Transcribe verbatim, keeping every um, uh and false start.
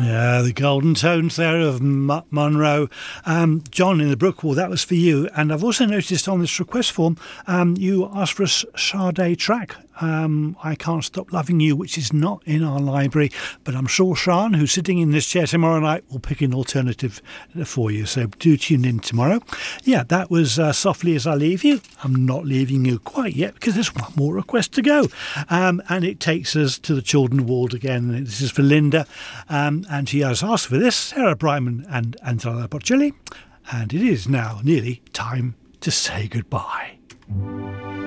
Yeah, the golden tones there of M- Monroe. Um, John in the Brookwall, that was for you. And I've also noticed on this request form, um, you asked for a Sade track. Um, I Can't Stop Loving You, which is not in our library, but I'm sure Sean, who's sitting in this chair tomorrow night, will pick an alternative for you. So do tune in tomorrow. Yeah, that was uh, Softly As I Leave You. I'm not leaving you quite yet because there's one more request to go. Um, and it takes us to the Children Ward again. This is for Linda. Um, and she has asked for this, Sarah Brightman and Antonella Bocelli. And it is now nearly time to say goodbye.